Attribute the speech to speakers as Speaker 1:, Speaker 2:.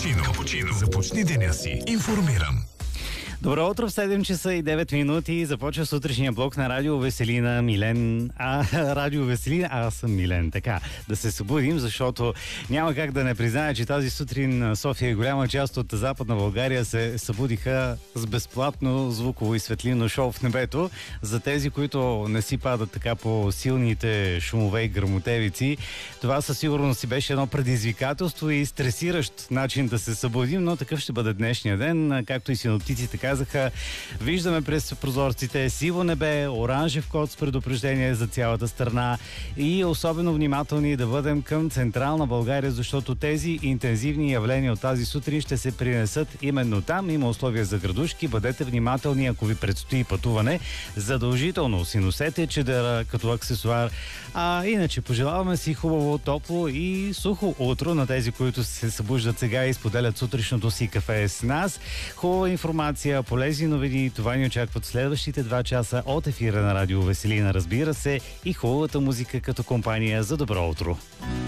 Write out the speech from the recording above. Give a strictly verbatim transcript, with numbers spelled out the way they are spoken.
Speaker 1: Капучино. Капучино. Започни деня си информиран.
Speaker 2: Добро утро, в седем часа и девет минути. Започва сутрешния блок на Радио Веселина. Милен, а, Радио Веселина, а аз съм Милен. Така, да се събудим, защото няма как да не призная, че тази сутрин София и голяма част от Западна България се събудиха с безплатно звуково и светлинно шоу в небето. За тези, които не си падат така по силните шумове и гръмотевици, това със сигурност си беше едно предизвикателство и стресиращ начин да се събудим, но такъв ще бъде днешния ден, както и синоптиците казаха. Виждаме през прозорците сиво небе, оранжев код с предупреждение за цялата страна и особено внимателни да бъдем към Централна България, защото тези интензивни явления от тази сутрин ще се принесат именно там. Има условия за градушки. Бъдете внимателни, ако ви предстои пътуване. Задължително си носете чедъра като аксесуар. А иначе пожелаваме си хубаво, топло и сухо утро на тези, които се събуждат сега и споделят сутрешното си кафе с нас. Хубава информация, полезни новини. Това ни очакват следващите два часа от ефира на Радио Веселина, разбира се, и хубавата музика като компания за добро утро.